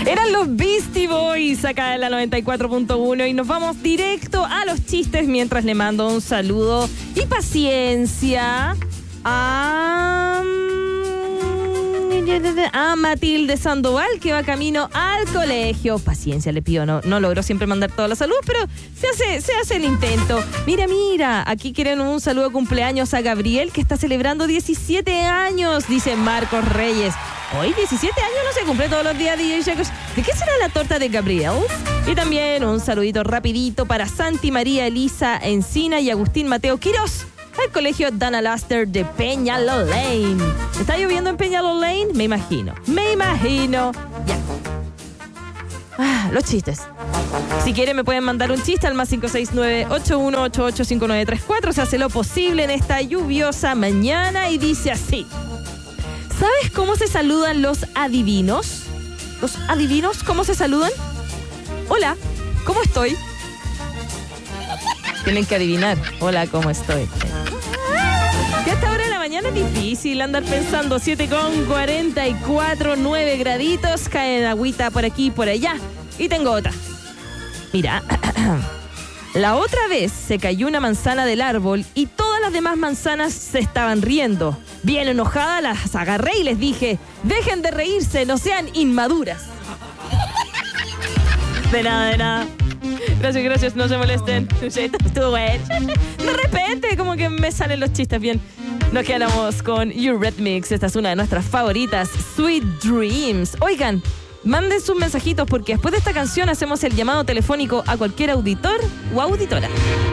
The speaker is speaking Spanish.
Eran los Beastie Boys acá en la 94.1 y nos vamos directo a los chistes mientras le mando un saludo y paciencia a Matilde Sandoval, que va camino al colegio. Paciencia le pido, no logro siempre mandar toda la salud, pero se hace el intento. Mira, aquí quieren un saludo de cumpleaños a Gabriel, que está celebrando 17 años, dice Marcos Reyes. Hoy 17 años no se cumple todos los días, DJ Jacos. ¿De qué será la torta de Gabriel? Y también un saludito rapidito para Santi María Elisa Encina y Agustín Mateo Quirós, al colegio Dana Laster de Peñalolén. ¿Está lloviendo en Peñalolén? Me imagino. Ya. Los chistes. Si quieren me pueden mandar un chiste al más 569-8188-5934. Se hace lo posible en esta lluviosa mañana y dice así. ¿Sabes cómo se saludan los adivinos? ¿Los adivinos cómo se saludan? Hola, ¿cómo estoy? Tienen que adivinar. Hola, ¿cómo estoy? Y a esta hora de la mañana es difícil andar pensando. 7:44, 9 graditos. Cae agüita por aquí y por allá. Y tengo otra. Mira, la otra vez se cayó una manzana del árbol y todas las demás manzanas se estaban riendo. Bien enojada las agarré y les dije: dejen de reírse, no sean inmaduras. De nada. Gracias, no se molesten. Estuvo bueno. De repente, como que me salen los chistes bien. Nos quedamos con Eurythmics. Esta es una de nuestras favoritas, Sweet Dreams. Oigan, manden sus mensajitos porque después de esta canción hacemos el llamado telefónico a cualquier auditor o auditora.